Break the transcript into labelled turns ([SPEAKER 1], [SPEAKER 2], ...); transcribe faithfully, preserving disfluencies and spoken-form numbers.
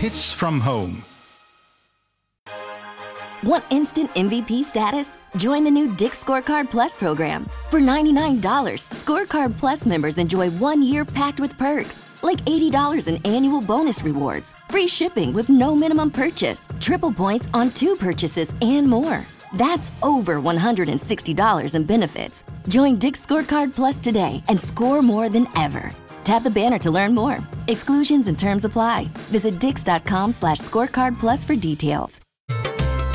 [SPEAKER 1] hits from home.
[SPEAKER 2] Want instant M V P status? Join the new Dick's Scorecard Plus program. For ninety-nine dollars, Scorecard Plus members enjoy one year packed with perks, like eighty dollars in annual bonus rewards, free shipping with no minimum purchase, triple points on two purchases, and more. That's over one hundred sixty dollars in benefits. Join Dick's Scorecard Plus today and score more than ever. Tap the banner to learn more. Exclusions and terms apply. Visit dix.com slash scorecard plus for details.